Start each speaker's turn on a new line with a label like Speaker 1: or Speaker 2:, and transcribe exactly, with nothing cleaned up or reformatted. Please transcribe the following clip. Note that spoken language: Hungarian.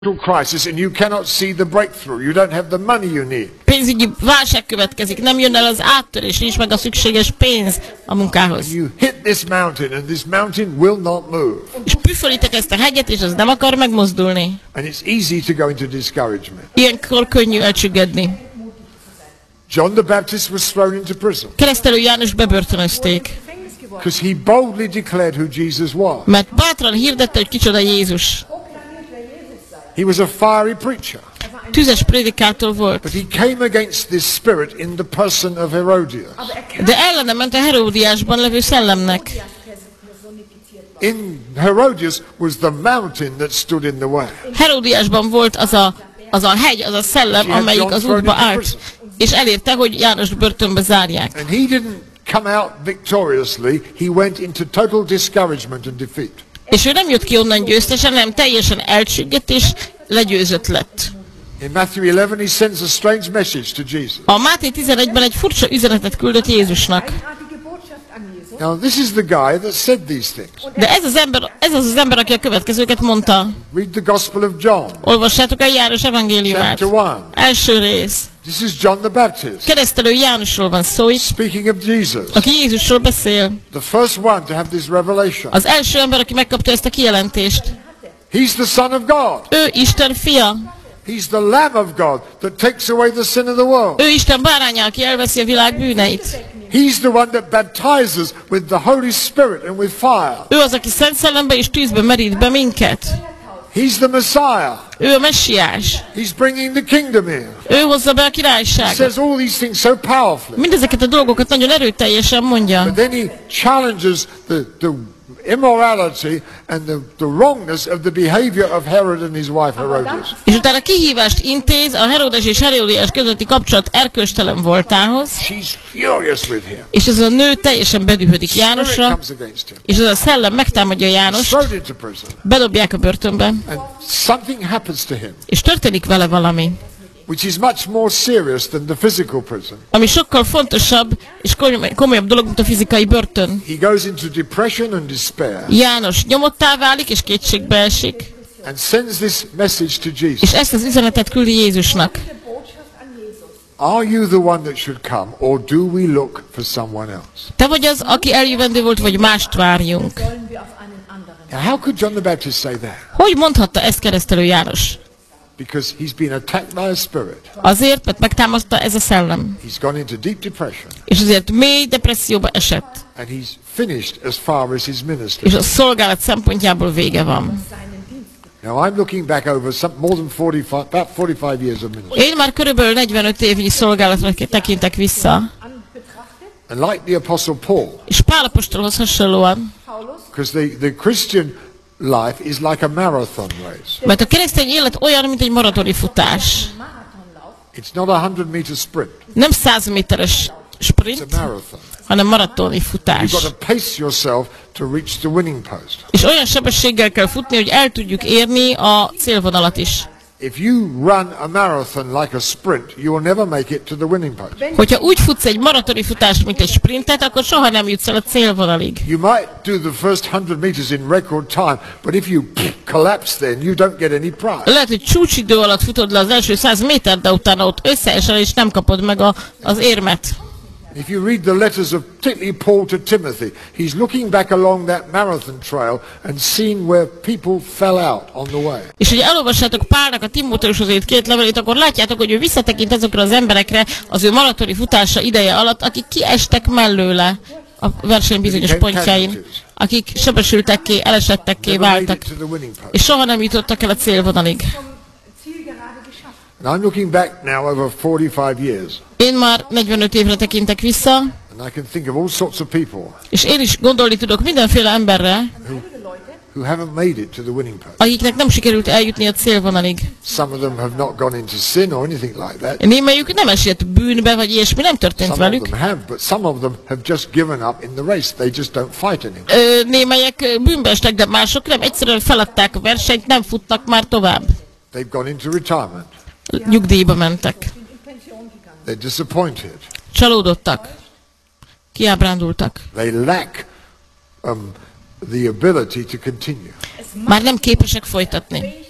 Speaker 1: crisis and you cannot see the breakthrough. You don't have the money you need.
Speaker 2: Pénzügyi válság következik, nem jön el az áttörés, nincs meg a szükséges pénz a munkához.
Speaker 1: You hit this mountain and this mountain will not move.
Speaker 2: És püfölitek ezt a hegyet, és az nem akar megmozdulni.
Speaker 1: And it's easy to go into discouragement.
Speaker 2: Ilyenkor könnyű elcsüggedni.
Speaker 1: John the Baptist was thrown into prison.
Speaker 2: Keresztelő János bebörtönözték.
Speaker 1: Because he boldly declared who Jesus was.
Speaker 2: Mert bátran hirdette, hogy kicsoda Jézus.
Speaker 1: He was a fiery preacher.
Speaker 2: Tüzes prédikátor volt.
Speaker 1: But he came against this spirit in the person of Herodias.
Speaker 2: De ellene ment a Heródiásban levő szellemnek.
Speaker 1: In Herodias was the mountain that stood in the way.
Speaker 2: Heródiásban volt az a, az a hegy, az a szellem, amelyik az útba állt. És elérte, hogy Jánost börtönbe zárják.
Speaker 1: And he didn't come out victoriously. He went into total discouragement and defeat.
Speaker 2: És ő nem jött ki onnan győztesen, hanem teljesen elcsüggett és legyőzött lett.
Speaker 1: In Matthew eleven he sends a strange message to Jesus.
Speaker 2: A Máté tizenegyben egy furcsa üzenetet küldött Jézusnak.
Speaker 1: Now this is the guy that said these things.
Speaker 2: De ez az ember, ez az az ember, aki a következőket mondta.
Speaker 1: Read the Gospel of John.
Speaker 2: Olvassátok el János evangéliumát.
Speaker 1: Chapter one.
Speaker 2: Első rész.
Speaker 1: This is John the Baptist.
Speaker 2: Keresztelő Jánosról van szó itt,
Speaker 1: Speaking of Jesus.
Speaker 2: aki Jézusról beszél.
Speaker 1: The first one to have this revelation.
Speaker 2: Az első ember, aki megkapta ezt a kijelentést.
Speaker 1: He's the Son of God.
Speaker 2: Ő Isten fia.
Speaker 1: He's the Lamb of God that takes away the sin of the world.
Speaker 2: Ő Isten báránya, aki elveszi a világ bűneit.
Speaker 1: He's the one that baptizes with the Holy Spirit and with fire.
Speaker 2: Ő az, aki szent szellembe és tűzbe merít be minket.
Speaker 1: He's the Messiah.
Speaker 2: Ő a messiás.
Speaker 1: He's bringing the kingdom in.
Speaker 2: Ő hozza be a
Speaker 1: He
Speaker 2: királyságot.
Speaker 1: says all these things so powerfully.
Speaker 2: Mindezeket a dolgokat nagyon erőteljesen mondja.
Speaker 1: But then he challenges the, the immorality and the, the wrongness of the behavior of Herod and his wife Herodias.
Speaker 2: És utána kihívást intéz a Heródes és Heródiás közötti kapcsolat erkölcstelen voltához.
Speaker 1: She's furious with him.
Speaker 2: És ez a nő teljesen bedühödik
Speaker 1: Spirit
Speaker 2: Jánosra,
Speaker 1: comes against him.
Speaker 2: és ez a szellem megtámadja Jánost,
Speaker 1: Thrown into prison.
Speaker 2: bedobják a börtönbe,
Speaker 1: And something happens to him,
Speaker 2: és történik vele valami,
Speaker 1: which is much more serious than the physical prison.
Speaker 2: ami sokkal fontosabb és komolyabb dolog, mint a fizikai börtön.
Speaker 1: He goes into depression and despair
Speaker 2: János nyomottá válik és kétségbe esik,
Speaker 1: and sends this message to Jesus.
Speaker 2: és ezt az üzenetet küldi Jézusnak.
Speaker 1: Are you the one that should come, or do we look for someone else?
Speaker 2: Te vagy az, aki eljövendő volt, vagy mást várjunk?
Speaker 1: Now, how could John the Baptist say that?
Speaker 2: Hogy mondhatta ezt keresztelő János?
Speaker 1: Because he's been attacked by a spirit.
Speaker 2: Azért, mert megtámadta ez a szellem.
Speaker 1: He's gone into deep depression.
Speaker 2: És azért mély depresszióba esett.
Speaker 1: And he's finished as far as his ministry.
Speaker 2: És a szolgálat szempontjából vége van.
Speaker 1: Now I'm looking back over some, more than forty-five, about forty-five years of ministry.
Speaker 2: Én már körülbelül negyvenöt évnyi szolgálatra tekintek vissza.
Speaker 1: And like the Apostle Paul,
Speaker 2: És Pál apostolhoz hasonlóan,
Speaker 1: because the, the Christian life is like a marathon race.
Speaker 2: mert a keresztény élet olyan, mint egy maratoni futás.
Speaker 1: It's not a hundred meter sprint.
Speaker 2: Nem száz méteres
Speaker 1: It's
Speaker 2: sprint,
Speaker 1: a marathon.
Speaker 2: hanem maratoni
Speaker 1: You've
Speaker 2: futás.
Speaker 1: got to pace yourself to reach the winning post.
Speaker 2: És olyan sebességgel kell futni, hogy el tudjuk érni a célvonalat is.
Speaker 1: If you run a marathon like a sprint, you will never make it to the winning post.
Speaker 2: Hogyha úgy futsz egy maratoni futást, mint egy sprintet, akkor soha nem jutsz el a célvonalig.
Speaker 1: You might do the first hundred meters in record time, but if you pff, collapse then, you don't get any prize.
Speaker 2: Lehet, hogy csúcsidő alatt futod le az első száz méter, de utána ott összeesel, és nem kapod meg a, az érmet.
Speaker 1: If you read the letters of particularly Paul to Timothy, he's looking back along that marathon trail and seeing where people fell out on the way.
Speaker 2: És hogy elolvassátok Pálnak a Timóteushoz írt két levelét, akkor látjátok, hogy ő visszatekint azokra az emberekre az ő maratoni futása ideje alatt, akik kiestek mellőle a verseny bizonyos pontjain, akik sebesültekké, elesettekké
Speaker 1: Never made it
Speaker 2: váltak,
Speaker 1: to the winning post.
Speaker 2: és soha nem jutottak el a célvonalig.
Speaker 1: And I'm looking back now over forty-five years,
Speaker 2: Én már negyvenöt évre tekintek vissza,
Speaker 1: and I can think of all sorts of people
Speaker 2: és én is gondolni tudok mindenféle emberre,
Speaker 1: who haven't made it to the winning post.
Speaker 2: akiknek nem sikerült eljutni a célvonalig.
Speaker 1: Some of them have not gone into sin or anything like that.
Speaker 2: Némelyük nem esett bűnbe, vagy ilyesmi nem történt
Speaker 1: Some of
Speaker 2: velük.
Speaker 1: them have, but some of them have just given up in the race. They just don't fight anymore.
Speaker 2: Ö, némelyek bűnbe estek, de mások nem. Egyszerűen feladták a versenyt, nem futnak már tovább.
Speaker 1: They've gone into retirement.
Speaker 2: Nyugdíjba mentek.
Speaker 1: They're disappointed.
Speaker 2: Csalódottak. Kiábrándultak.
Speaker 1: They lack um, the ability to continue.
Speaker 2: Már nem képesek folytatni.